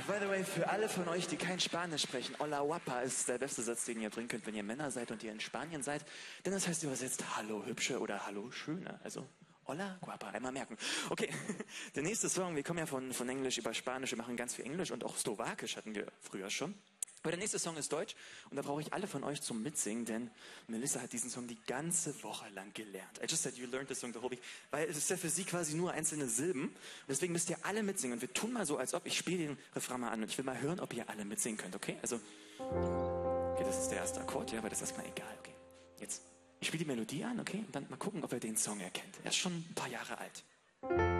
By the way, für alle von euch, die kein Spanisch sprechen, Hola guapa ist der beste Satz, den ihr bringen könnt, wenn ihr Männer seid und ihr in Spanien seid. Denn das heißt übersetzt Hallo Hübsche oder Hallo Schöne. Also Hola guapa, einmal merken. Okay, der nächste Song, wir kommen ja von Englisch über Spanisch, wir machen ganz viel Englisch und auch Slowakisch hatten wir früher schon. Aber der nächste Song ist Deutsch und da brauche ich alle von euch zum Mitsingen, denn Melissa hat diesen Song die ganze Woche lang gelernt. I just said you learned the song the whole week, weil es ist ja für sie quasi nur einzelne Silben. Und deswegen müsst ihr alle mitsingen und wir tun mal so, als ob ich spiele den Refrain mal an und ich will mal hören, ob ihr alle mitsingen könnt, okay? Also, okay, das ist der erste Akkord, ja, aber das ist erstmal egal, okay? Jetzt, ich spiele die Melodie an, okay? Und dann mal gucken, ob ihr den Song erkennt. Er ist schon ein paar Jahre alt.